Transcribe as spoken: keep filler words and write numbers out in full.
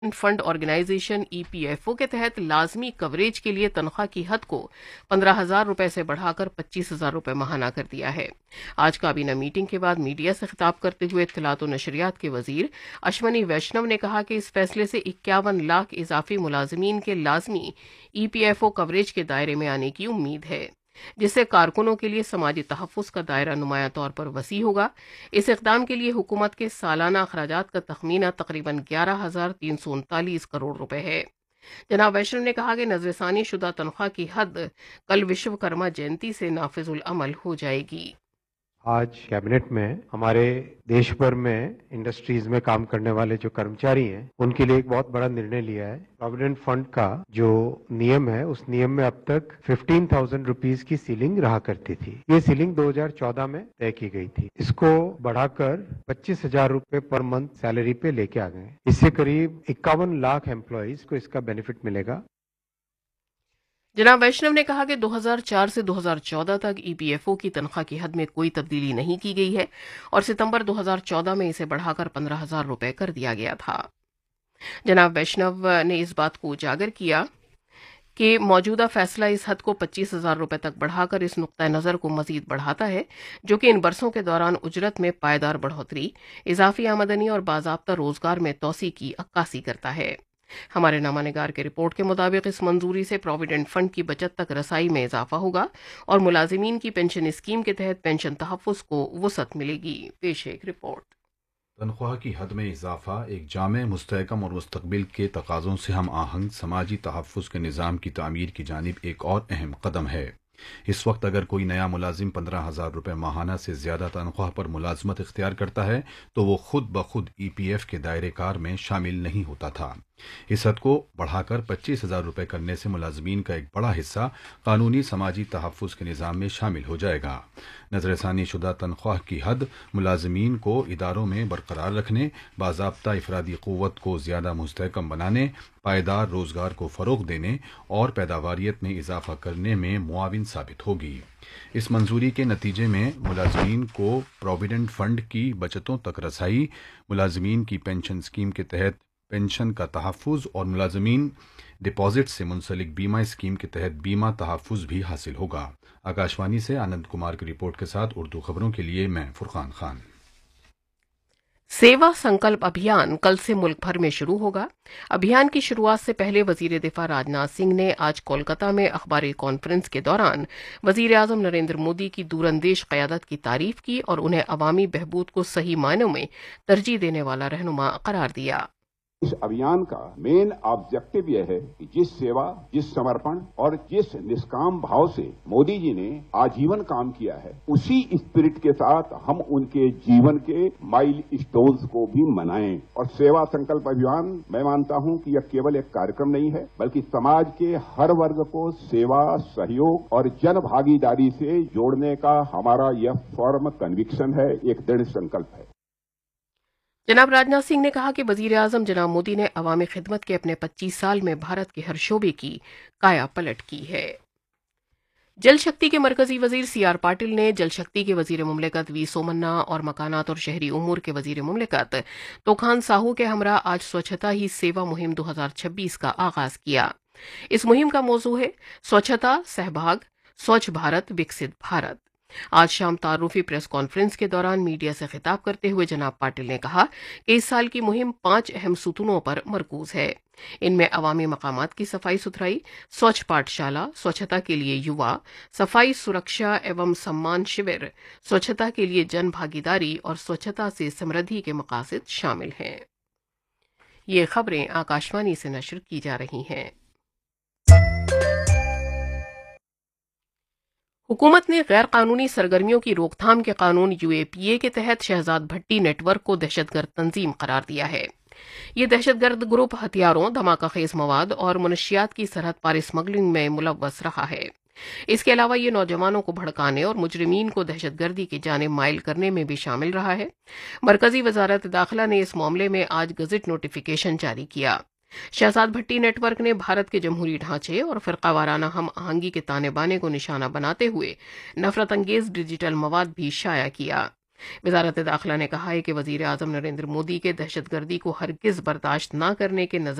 Fund organisation E P F O के तहत लाजमी कवरेज के लिए तनख्वाह की हद को पंद्रह हजार रुपए से बढ़ाकर पच्चीस हजार रुपए माहाना कर दिया है। आज काबीना मीटिंग के बाद मीडिया से खिताब करते हुए इत्तलात व नशरियात के वजीर अश्वनी वैष्णव ने कहा कि इस फैसले से इक्यावन लाख इजाफी मुलाजमीन के लाजमी E P F O coverage के दायरे में आने की उम्मीद है, जिससे कारकुनों के लिए समाजी तहफ़्फ़ुज़ का दायरा नुमाया तौर पर वसी होगा। इस इक़दाम के लिए हुकूमत के सालाना अखराजात का तखमीना तकरीबन ग्यारह हजार तीन सौ उनतालीस करोड़ रुपए है। जनाब वैष्णव ने कहा कि नजरसानी शुदा तनख्वाह की हद कल विश्वकर्मा जयंती से नाफिजुल अमल हो जाएगी। आज कैबिनेट में हमारे देश भर में इंडस्ट्रीज में काम करने वाले जो कर्मचारी हैं उनके लिए एक बहुत बड़ा निर्णय लिया है। प्रोविडेंट फंड का जो नियम है उस नियम में अब तक फिफ्टीन थाउजेंड रुपीज की सीलिंग रहा करती थी। ये सीलिंग दो हज़ार चौदह में तय की गई थी। इसको बढ़ाकर पच्चीस हजार रुपए पर मंथ सैलरी पे लेके आ गए। इससे करीब इक्यावन लाख एम्प्लॉयज को इसका बेनिफिट मिलेगा। जनाब वैष्णव ने कहा कि दो हज़ार चार से दो हज़ार चौदह तक ई पी एफ ओ की तनख्वाह की हद में कोई तब्दीली नहीं की गई है और सितंबर दो हज़ार चौदह में इसे बढ़ाकर पंद्रह हजार रुपए कर दिया गया था। जनाब वैष्णव ने इस बात को उजागर किया कि मौजूदा फैसला इस हद को पच्चीस हजार रुपए तक बढ़ाकर इस नुक्ता नज़र को मजीद बढ़ाता है, जो कि इन बरसों के दौरान उजरत में पायदार बढ़ोतरी, इजाफी आमदनी और बाज़ाब्ता रोजगार में तोसी की अक्कासी करता है। हमारे नामानिगार के रिपोर्ट के मुताबिक इस मंजूरी से प्रोविडेंट फंड की बचत तक रसाई में इजाफा होगा और मुलाजिमीन की पेंशन स्कीम के तहत पेंशन तहफ़्फ़ुज़ को वसअत मिलेगी। पेश एक रिपोर्ट। तनख्वाह की हद में इजाफा एक जामे, मुस्तहकम और मुस्तकबिल के तकाज़ों से हम आहंग समाजी तहफ़्फ़ुज़ के निज़ाम की तामीर की जानिब एक और अहम कदम है। इस वक्त अगर कोई नया मुलाजिम पंद्रह हजार रुपये माहाना से ज्यादा तनख्वाह पर मुलाजमत इख्तियार करता है तो वो खुद ब खुद ई पी एफ के दायरे कार में शामिल नहीं होता था। इस हद को बढ़ाकर पच्चीस हजार रुपये करने से मुलाजमीन का एक बड़ा हिस्सा कानूनी समाजी तहफ़्फ़ुज़ के निज़ाम में शामिल हो जाएगा। नजरसानी शुदा तनख्वाह की हद मुलाजमीन को इदारों में बरकरार रखने, बाज़ाब्ता इफरादी क़ुव्वत को ज़्यादा मुस्तहकम बनाने, पायदार रोज़गार को फ़रोग़ देने और पैदावारियत में इजाफा करने में मुआविन साबित होगी। इस मंजूरी के नतीजे में मुलाजमीन को प्रोविडेंट फंड की बचतों तक रसाई, मुलाजमीन की पेंशन स्कीम के तहत पेंशन का तहफ़्फ़ुज़ और मुलाजमीन डिपॉजिट से मुंसलिक बीमा स्कीम के तहत बीमा तहफ़्फ़ुज़ भी हासिल होगा। आकाशवाणी से आनंद कुमार की रिपोर्ट के साथ उर्दू खबरों के लिए मैं फुरकान खान। सेवा संकल्प अभियान कल से मुल्क भर में शुरू होगा। अभियान की शुरुआत से पहले वजीर दिफा राजनाथ सिंह ने आज कोलकाता में अखबारी कॉन्फ्रेंस के दौरान वजीर आजम नरेंद्र मोदी की दूरंदेश क़यादत की तारीफ की और उन्हें अवामी बहबूद को सही मायनों में तरजीह देने वाला रहनुमा करार दिया। इस अभियान का मेन ऑब्जेक्टिव यह है कि जिस सेवा, जिस समर्पण और जिस निष्काम भाव से मोदी जी ने आजीवन काम किया है, उसी स्पिरिट के साथ हम उनके जीवन के माइल स्टोन्स को भी मनाएं। और सेवा संकल्प अभियान, मैं मानता हूं कि यह केवल एक कार्यक्रम नहीं है, बल्कि समाज के हर वर्ग को सेवा, सहयोग और जन भागीदारी से जोड़ने का हमारा यह फर्म कन्विक्शन है, एक दृढ़ संकल्प है। जनाब राजनाथ सिंह ने कहा कि वजीर आजम जनाब मोदी ने अवामी खिदमत के अपने पच्चीस साल में भारत के हर शोबे की काया पलट की है। जल शक्ति के मरकजी वजीर सी आर पाटिल ने जल शक्ति के वजीर मुमलिकत वी सोमन्ना और मकानात और शहरी उमूर के वजीर मुमलिकत तोखान साहू के हमरा आज स्वच्छता ही सेवा मुहिम दो हज़ार छब्बीस का आगाज किया। इस मुहिम का मौजू है स्वच्छता, सहभाग, स्वच्छ भारत, विकसित भारत। आज शाम तारुफी प्रेस कॉन्फ्रेंस के दौरान मीडिया से खिताब करते हुए जनाब पाटिल ने कहा कि इस साल की मुहिम पांच अहम सुतूनों पर मरकूज है। इनमें अवामी मकामात की सफाई सुथराई, स्वच्छ पाठशाला, स्वच्छता के लिए युवा, सफाई सुरक्षा एवं सम्मान शिविर, स्वच्छता के लिए जन भागीदारी और स्वच्छता से समृद्धि के मकासद शामिल हैं। ये खबरें आकाशवाणी से नशर की जा रही हैं। हुकूमत ने गैर कानूनी सरगर्मियों की रोकथाम के कानून यू ए पी ए के तहत शहजाद भट्टी नेटवर्क को दहशतगर्द तंजीम करार दिया है। ये दहशतगर्द ग्रुप हथियारों, धमाका खेज मवाद और मनशियात की सरहद पार स्मगलिंग में मुलव्वस रहा है। इसके अलावा ये नौजवानों को भड़काने और मुजरिमीन को दहशतगर्दी की जानिब माइल करने में भी शामिल रहा है। मरकजी वजारत दाखिला ने इस मामले में आज गजट नोटिफिकेशन जारी किया। शहजाद भट्टी नेटवर्क ने भारत के जमहूरी ढांचे और फिरकावाराना हम आहंगी के ताने बाने को निशाना बनाते हुए नफरत अंगेज डिजिटल मवाद भी शाया किया। وزارت داخلہ نے کہا ہے کہ وزیر اعظم نریندر مودی کے دہشت گردی کو ہرگز برداشت نہ کرنے کے نظر